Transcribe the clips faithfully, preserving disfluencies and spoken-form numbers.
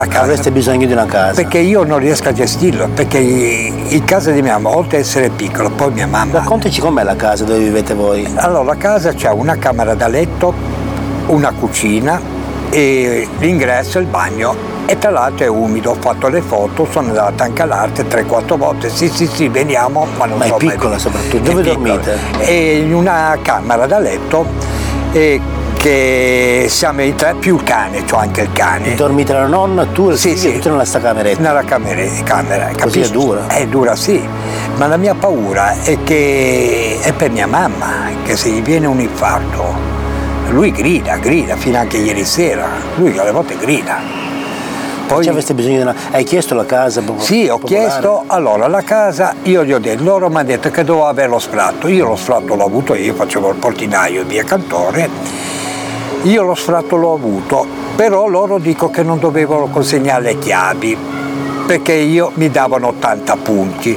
Avreste bisogno di una casa? Perché io non riesco a gestirlo, perché in casa di mia mamma, oltre ad essere piccolo, poi mia mamma... Raccontaci com'è la casa dove vivete voi. Allora, la casa c'ha una camera da letto, una cucina, e l'ingresso e il bagno, e tra l'altro è umido. Ho fatto le foto, sono andato anche all'arte tre quattro volte, sì sì sì veniamo, ma non ma so è piccola mai... soprattutto, dove dormite? E in una camera da letto, e che siamo in tre più il cane, c'ho anche il cane. Dormite la nonna, tu e il sì, figlio, sì, tutti nella sta cameretta? Nella camera, camera Così capisci? è dura? È dura, sì, ma la mia paura è che è per mia mamma, che se gli viene un infarto, lui grida, grida, fino anche ieri sera, lui alle volte grida. Poi, cioè, aveste bisogno di una... Hai chiesto la casa? Sì, ho popolare? chiesto, allora la casa, io gli ho detto, loro mi hanno detto che dovevo avere lo sfratto, io lo sfratto l'ho avuto, io facevo il portinaio via Cantore, io lo sfratto l'ho avuto, però loro dico che non dovevano consegnare le chiavi, perché io mi davano ottanta punti.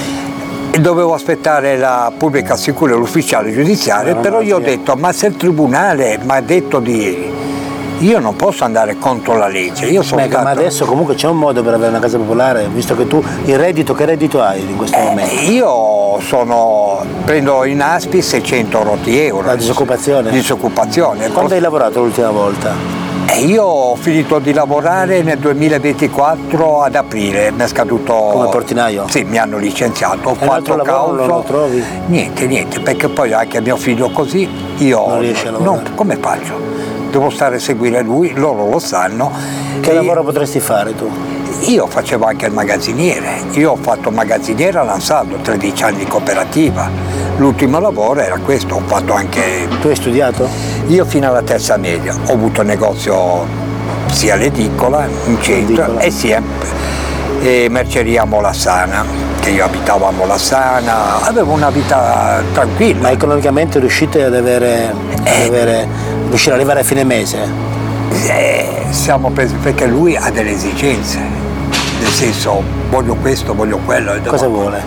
E dovevo aspettare la pubblica sicurezza, l'ufficiale giudiziario, però io ho detto, ma se il tribunale mi ha detto di... Io non posso andare contro la legge, io sono Beh, stato... Ma adesso comunque c'è un modo per avere una casa popolare, visto che tu il reddito, che reddito hai in questo eh, momento? Io sono, prendo in Aspi seicento rotti euro. La disoccupazione? Disoccupazione. Quando hai lavorato l'ultima volta? Eh, io ho finito di lavorare nel duemilaventiquattro ad aprile, mi è scaduto... Come portinaio? Sì, mi hanno licenziato, ho e fatto lavoro non lo trovi? Niente, niente, perché poi anche mio figlio così, io... Non riesci a lavorare? No, come faccio? Devo stare a seguire lui, loro lo sanno. Che lavoro potresti fare tu? Io facevo anche il magazziniere, io ho fatto magazziniere all'Ansaldo, tredici anni di cooperativa. L'ultimo lavoro era questo, ho fatto anche... Tu hai studiato? Io fino alla terza media, ho avuto un negozio sia all'edicola, in centro, Edicola. e sia e merceria a Molassana, che io abitavo a Molassana, avevo una vita tranquilla. Ma economicamente riuscite ad avere... Ad avere riuscire ad arrivare a fine mese? Eh, siamo presi perché lui ha delle esigenze, nel senso voglio questo, voglio quello. Cosa vuole?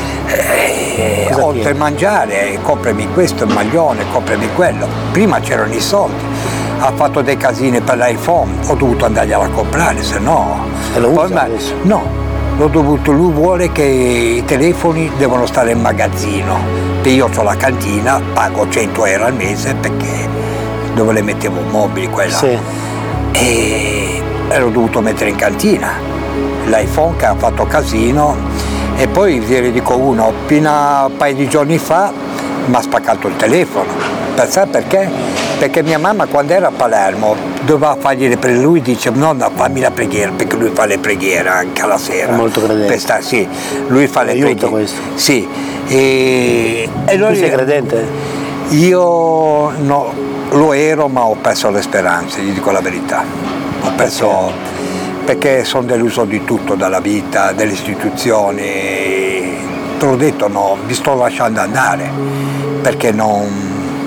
Eh, Cosa oltre chiede? a mangiare, comprami questo, il maglione, comprami quello. Prima c'erano i soldi, ha fatto dei casini per l'iPhone, ho dovuto andargliela a comprare, se no... E lo usa Poi, ma, adesso? no, l'ho dovuto, lui vuole che i telefoni devono stare in magazzino, che io ho la cantina, pago cento euro al mese perché... dove le mettevo mobili quella, sì. E l'ho dovuto mettere in cantina, l'iPhone che ha fatto casino, e poi vi dico uno, fino a un paio di giorni fa mi ha spaccato il telefono, sai perché? Perché mia mamma quando era a Palermo doveva fargli le preghiere, lui dice nonna fammi la preghiera, perché lui fa le preghiere anche alla sera. È molto credente. Sta, sì, lui fa le Aiuta preghiere. questo. Sì. E, e tu sei credente? Io no, lo ero, ma ho perso le speranze, gli dico la verità. Ho perso perché, perché sono deluso di tutto, dalla vita, delle istituzioni. Te l'ho detto, no, mi sto lasciando andare, perché non...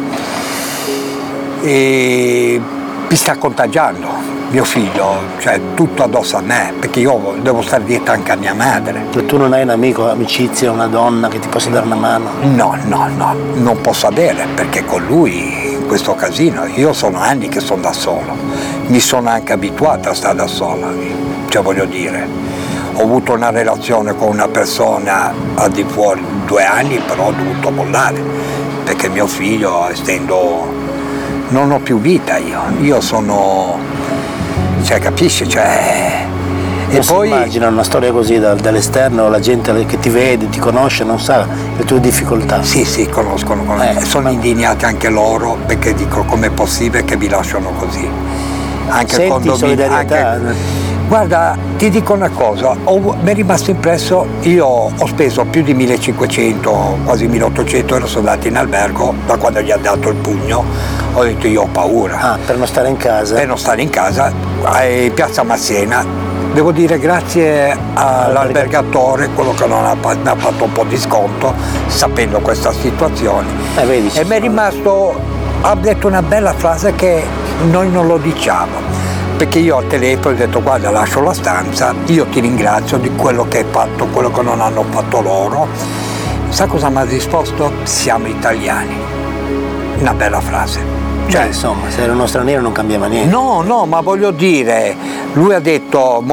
E mi sta contagiando mio figlio, cioè tutto addosso a me, perché io devo stare dietro anche a mia madre. E tu non hai un amico, amicizia, una donna che ti possa dare una mano? No, no, no, non posso avere, perché con lui in questo casino, io sono anni che sono da solo, mi sono anche abituato a stare da sola, cioè voglio dire, ho avuto una relazione con una persona al di fuori due anni, però ho dovuto mollare, perché mio figlio, essendo... non ho più vita io, io sono, cioè capisci, cioè... E poi immagina una storia così da, dall'esterno, la gente che ti vede, ti conosce, non sa le tue difficoltà. Sì, sì, conoscono, conoscono. Eh, sono ma... indignati anche loro, perché dico com'è possibile che vi lasciano così. Anche Senti il condominio, solidarietà? Anche... Guarda, ti dico una cosa, ho, mi è rimasto impresso, io ho speso più di millecinquecento, quasi milleottocento euro, sono andati in albergo, da quando gli ha dato il pugno, ho detto io ho paura. Ah, per non stare in casa? Per non stare in casa, a Piazza Massena. Devo dire grazie all'albergatore, quello che non ha, mi ha fatto un po' di sconto, sapendo questa situazione. Eh, vedi, e mi è rimasto, ha detto una bella frase che noi non lo diciamo, perché io al telefono ho detto guarda lascio la stanza, io ti ringrazio di quello che hai fatto, quello che non hanno fatto loro. Sa cosa mi ha risposto? Siamo italiani. Una bella frase. Cioè, Beh, insomma, se era uno straniero non cambiava niente. no, no, ma voglio dire, lui ha detto